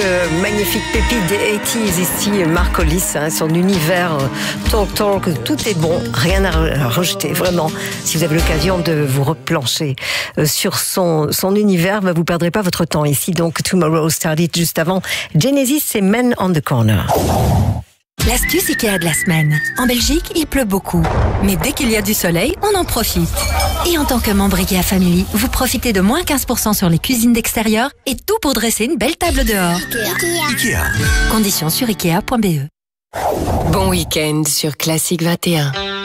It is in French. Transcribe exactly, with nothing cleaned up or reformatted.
Euh, magnifique pépite des quatre-vingt-dix ici, Marc Hollis, hein, son univers euh, Talk Talk, tout est bon, rien à, re- à rejeter, vraiment. Si vous avez l'occasion de vous replancher euh, sur son, son univers, bah, vous perdrez pas votre temps ici. Donc Tomorrow Started juste avant Genesis et Men on the Corner. L'astuce Ikea de la semaine. En Belgique, il pleut beaucoup. Mais dès qu'il y a du soleil, on en profite. Et en tant que membre Ikea Family, vous profitez de moins quinze pour cent sur les cuisines d'extérieur et tout pour dresser une belle table dehors. Ikea. Ikea. Conditions sur ikea point b e. Bon week-end sur Classique vingt et un.